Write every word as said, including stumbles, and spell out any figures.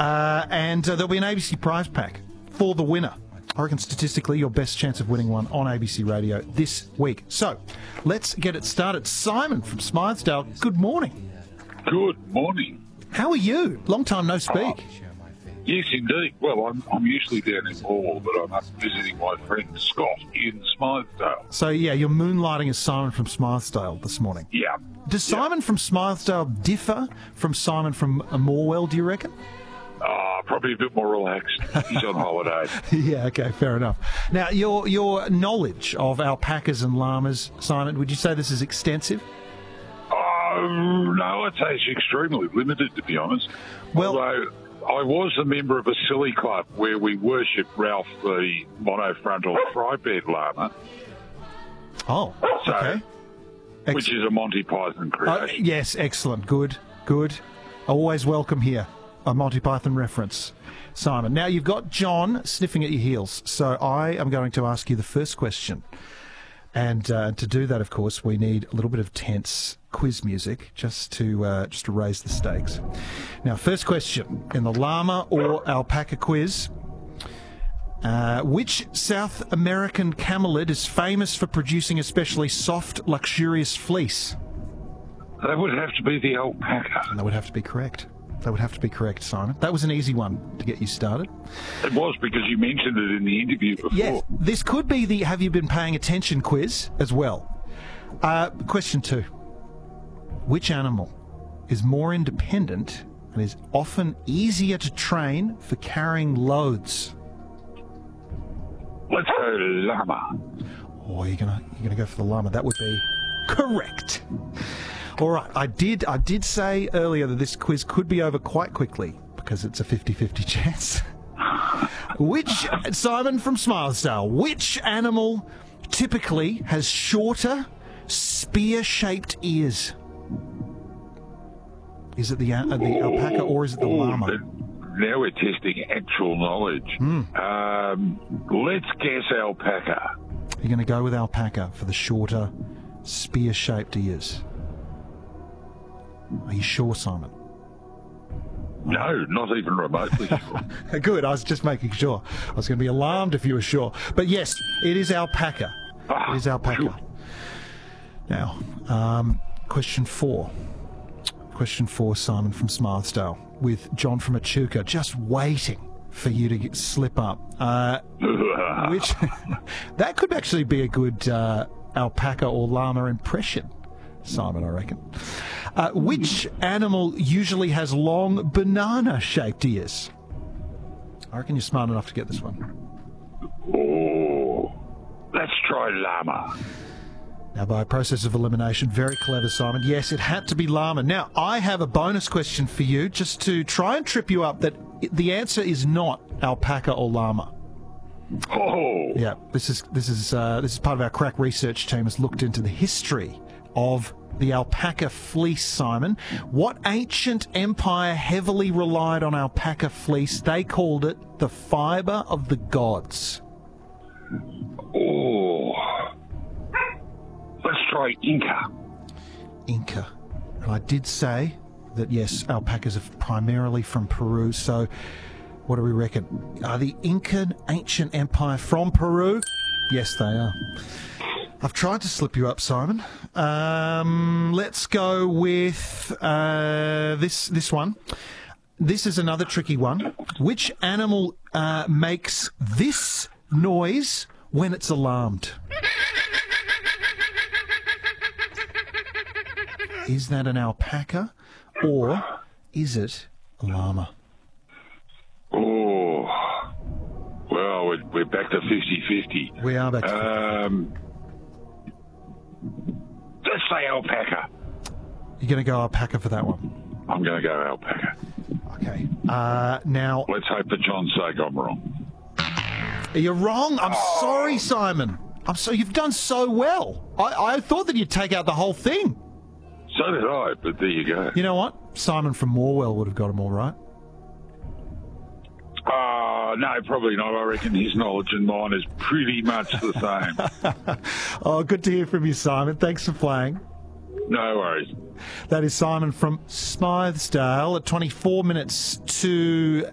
Uh, and uh, there'll be an A B C prize pack for the winner. I reckon statistically your best chance of winning one on A B C Radio this week. So, let's get it started. Simon from Smythesdale, good morning. Good morning. How are you? Long time no speak. Oh, yes, indeed. Well, I'm, I'm usually down in Morwell, but I'm up visiting my friend Scott in Smythesdale. So, yeah, you're moonlighting as Simon from Smythesdale this morning. Yeah. Does yeah. Simon from Smythesdale differ from Simon from Morwell, do you reckon? Uh, probably a bit more relaxed. He's on holiday. Yeah, okay, fair enough. Now, your your knowledge of alpacas and llamas, Simon, would you say this is extensive? Oh, no, I'd say it's extremely limited, to be honest. Well, Although I was a member of a silly club where we worshipped Ralph the monofrontal frybed llama. Oh, so, okay. Ex- which is a Monty Python creation. Uh, yes, excellent. Good, good. Always welcome here. A Monty Python reference, Simon. Now, you've got John sniffing at your heels, so I am going to ask you the first question. And uh, to do that, of course, we need a little bit of tense quiz music just to uh, just to raise the stakes. Now, first question in the llama or alpaca quiz. Uh, which South American camelid is famous for producing especially soft, luxurious fleece? That would have to be the alpaca. And that would have to be correct. That would have to be correct, Simon. That was an easy one to get you started. It was, because you mentioned it in the interview before. Yes, this could be the have you been paying attention quiz as well. Uh, question two. Which animal is more independent and is often easier to train for carrying loads? Let's go llama. Oh, you're gonna you're gonna go for the llama. That would be correct. All right, I did I did say earlier that this quiz could be over quite quickly because it's a fifty-fifty chance. Which, Simon from Smythesdale, which animal typically has shorter, spear-shaped ears? Is it the, uh, the alpaca or is it the Ooh, llama? Now we're testing actual knowledge. Mm. Um, let's guess alpaca. You're going to go with alpaca for the shorter, spear-shaped ears. Are you sure, Simon? No, not even remotely sure. Good, I was just making sure. I was going to be alarmed if you were sure. But yes, it is alpaca. Ah, it is alpaca. sure. Now, um, question four. Question four, Simon from Smythesdale, with John from Echuca, just waiting for you to get, slip up. Uh, which that could actually be a good uh, alpaca or llama impression, Simon, I reckon. Uh, which animal usually has long banana-shaped ears? I reckon you're smart enough to get this one. Oh, let's try llama. Now, by a process of elimination, very clever, Simon. Yes, it had to be llama. Now, I have a bonus question for you, just to try and trip you up, that the answer is not alpaca or llama. Oh. Yeah, this is this is uh, this is part of our crack research team has looked into the history of the alpaca fleece, Simon. What ancient empire heavily relied on alpaca fleece? They called it the fibre of the gods. Oh. Let's try Inca. Inca. And I did say that, yes, alpacas are primarily from Peru, so what do we reckon? Are the Incan ancient empire from Peru? Yes, they are. I've tried to slip you up, Simon. Um, let's go with uh, this this one. This is another tricky one. Which animal uh, makes this noise when it's alarmed? Is that an alpaca or is it a llama? Oh, well, we're, we're back to fifty-fifty. We are back to um, let's say alpaca. You're going to go alpaca for that one? I'm going to go alpaca. Okay. Uh, now... Let's hope that John's sake I'm wrong. You're wrong. I'm oh. sorry, Simon. I'm so You've done so well. I, I thought that you'd take out the whole thing. So did I, but there you go. You know what? Simon from Morwell would have got them all right. Uh, no, probably not. I reckon his knowledge and mine is pretty much the same. Oh, good to hear from you, Simon. Thanks for playing. No worries. That is Simon from Smythesdale at twenty-four minutes to